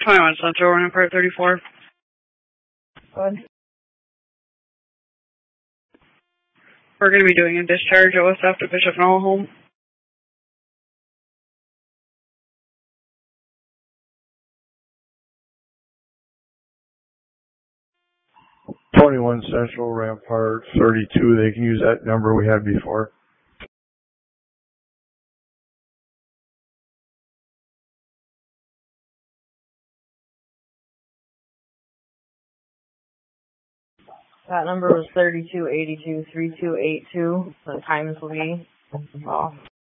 21 Central, running part 34. Good. We're going to be doing a discharge at West after Bishop Noah home. .21 Central, Rampart 32. They can use that number we had before. That number was 3282-3282. The times will be off.